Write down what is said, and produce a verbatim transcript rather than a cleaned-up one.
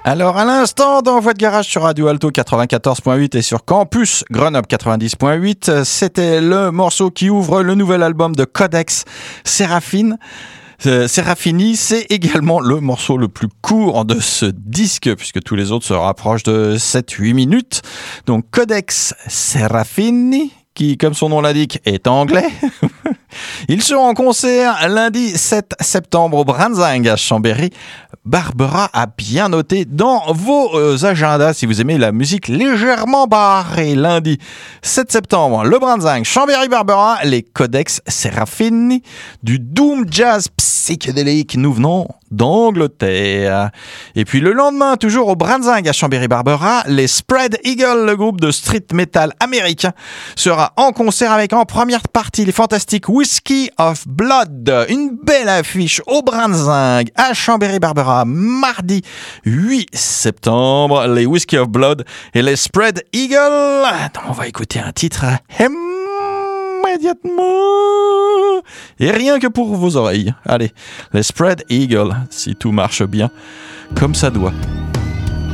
Alors à l'instant dans Voix de Garage sur Radio Alto quatre-vingt-quatorze point huit et sur Campus Grenoble quatre-vingt-dix point huit, c'était le morceau qui ouvre le nouvel album de Codex Seraphine. Euh, Serafini, c'est également le morceau le plus court de ce disque puisque tous les autres se rapprochent de sept à huit minutes. Donc Codex Serafini, qui, comme son nom l'indique, est anglais. Ils seront en concert lundi sept septembre au Branzing à Chambéry. Barbera a bien noté dans vos euh, agendas si vous aimez la musique légèrement barrée. Lundi sept septembre, le Branzing, Chambéry Barbera, les Codex Serafini, du doom jazz psychédélique. Nous venons d'Angleterre. Et puis le lendemain, toujours au Branzing à Chambéry Barbera, les Spread Eagle, le groupe de street metal américain, sera en concert avec en première partie les fantastiques Whiskey of Blood. Une belle affiche au Branzing à Chambéry Barbera, mardi huit septembre, les Whiskey of Blood et les Spread Eagle. On va écouter un titre immédiatement et rien que pour vos oreilles. Allez, les Spread Eagle, si tout marche bien comme ça doit.